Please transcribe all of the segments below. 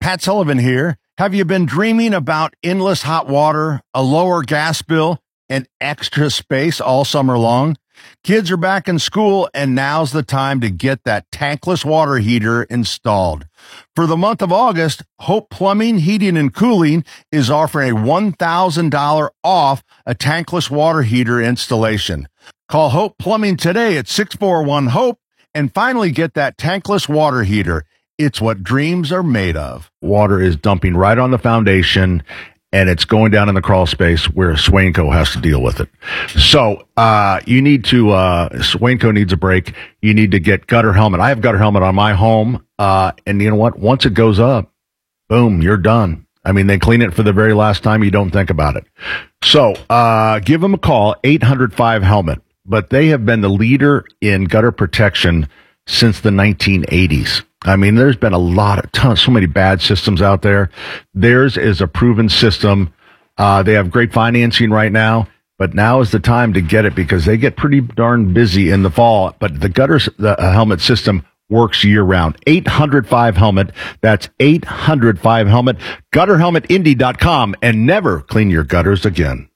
Pat Sullivan here. Have you been dreaming about endless hot water, a lower gas bill, and extra space all summer long? Kids are back in school, and now's the time to get that tankless water heater installed. For the month of August, Hope Plumbing, Heating, and Cooling is offering a $1,000 off a tankless water heater installation. Call Hope Plumbing today at 641-HOPE and finally get that tankless water heater. It's what dreams are made of. Water is dumping right on the foundation, and it's going down in the crawl space where Swainco has to deal with it. So you need to, Swainco needs a break. You need to get gutter helmet. I have gutter helmet on my home, and you know what? Once it goes up, boom, you're done. I mean, they clean it for the very last time. You don't think about it. So give them a call, 800-5-HELMET. But they have been the leader in gutter protection since the 1980s. I mean, there's been so many bad systems out there. Theirs is a proven system. They have great financing right now, but now is the time to get it because they get pretty darn busy in the fall. But the helmet system works year round. 800-5-HELMET. That's 800-5-HELMET. GutterHelmetIndy.com, and never clean your gutters again.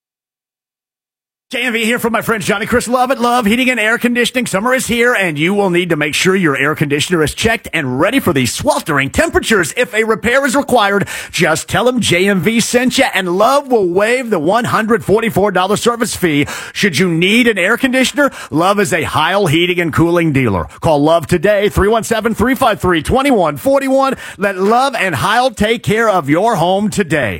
JMV here from my friend Johnny Chris Love at Love Heating and Air Conditioning. Summer is here, and you will need to make sure your air conditioner is checked and ready for these sweltering temperatures. If a repair is required, just tell them JMV sent you, and Love will waive the $144 service fee. Should you need an air conditioner, Love is a Heil Heating and Cooling dealer. Call Love today, 317-353-2141. Let Love and Heil take care of your home today.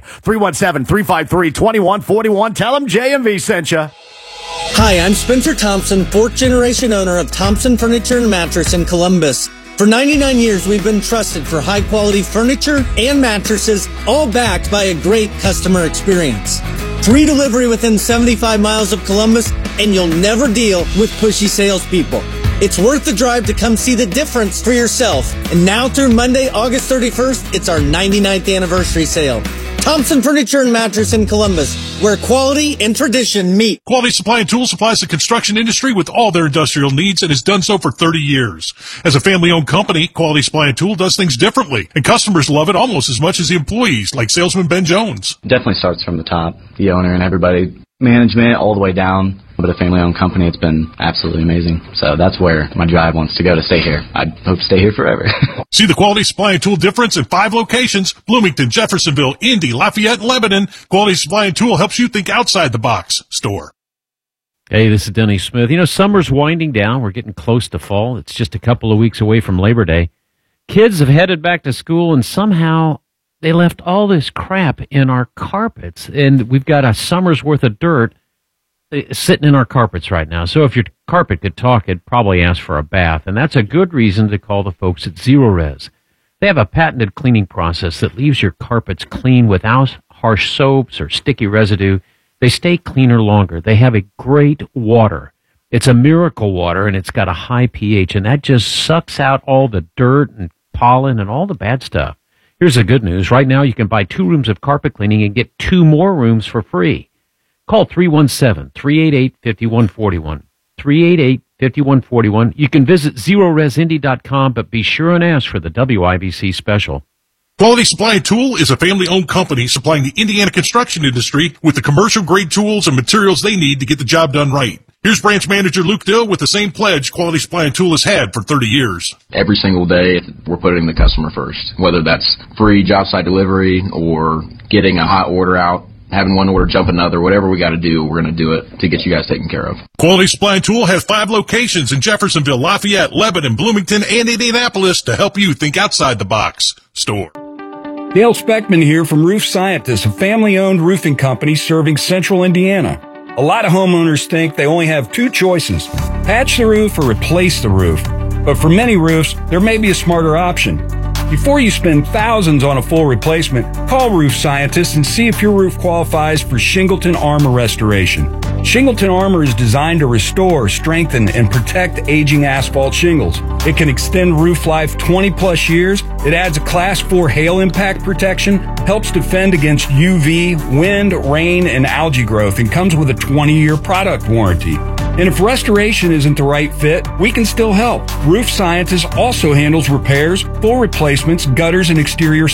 317-353-2141. Tell them JMV sent you. Hi, I'm Spencer Thompson, fourth-generation owner of Thompson Furniture and Mattress in Columbus. For 99 years, we've been trusted for high-quality furniture and mattresses, all backed by a great customer experience. Free delivery within 75 miles of Columbus, and you'll never deal with pushy salespeople. It's worth the drive to come see the difference for yourself. And now through Monday, August 31st, it's our 99th anniversary sale. Thompson Furniture and Mattress in Columbus, where quality and tradition meet. Quality Supply and Tool supplies the construction industry with all their industrial needs and has done so for 30 years. As a family-owned company, Quality Supply and Tool does things differently, and customers love it almost as much as the employees, like salesman Ben Jones. Definitely starts from the top, the owner and everybody, management all the way down. But a family-owned company, it's been absolutely amazing. So that's where my drive wants to go to stay here. I hope to stay here forever. See the Quality Supply and Tool difference in 5 locations: Bloomington, Jeffersonville, Indy, Lafayette, and Lebanon. Quality Supply and Tool helps you think outside the box. Store. Hey, this is Denny Smith. You know, summer's winding down. We're getting close to fall. It's just a couple of weeks away from Labor Day. Kids have headed back to school, and somehow they left all this crap in our carpets. And we've got a summer's worth of dirt sitting in our carpets right now. So if your carpet could talk, it'd probably ask for a bath. And that's a good reason to call the folks at Zero-Res. They have a patented cleaning process that leaves your carpets clean without harsh soaps or sticky residue. They stay cleaner longer. They have a great water. It's a miracle water, and it's got a high pH, and that just sucks out all the dirt and pollen and all the bad stuff. Here's the good news. Right now, you can buy 2 rooms of carpet cleaning and get 2 more rooms for free. Call 317-388-5141. 388-5141. You can visit ZeroResIndy.com, but be sure and ask for the WIBC special. Quality Supply and Tool is a family-owned company supplying the Indiana construction industry with the commercial-grade tools and materials they need to get the job done right. Here's branch manager Luke Dill with the same pledge Quality Supply and Tool has had for 30 years. Every single day, we're putting the customer first, whether that's free job site delivery or getting a hot order out, having one order jump another, whatever we got to do, we're going to do it to get you guys taken care of. Quality Supply and Tool has 5 locations in Jeffersonville, Lafayette, Lebanon, Bloomington, and Indianapolis to help you think outside the box. Store. Dale Speckman here from Roof Scientists, a family-owned roofing company serving central Indiana. A lot of homeowners think they only have 2 choices: patch the roof or replace the roof. But for many roofs, there may be a smarter option. Before you spend thousands on a full replacement, call Roof Scientists and see if your roof qualifies for Shingleton Armor Restoration. Shingleton Armor is designed to restore, strengthen, and protect aging asphalt shingles. It can extend roof life 20-plus years. It adds a Class 4 hail impact protection, helps defend against UV, wind, rain, and algae growth, and comes with a 20-year product warranty. And if restoration isn't the right fit, we can still help. Roof Scientists also handles repairs, full replacements, gutters, and exterior